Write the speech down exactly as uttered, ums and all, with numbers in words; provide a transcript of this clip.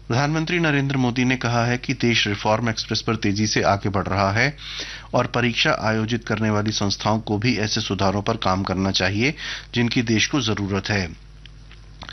प्रधानमंत्री नरेंद्र मोदी ने कहा है कि देश रिफॉर्म एक्सप्रेस पर तेजी से आगे बढ़ रहा है और परीक्षा आयोजित करने वाली संस्थाओं को भी ऐसे सुधारों पर काम करना चाहिए जिनकी देश को जरूरत है।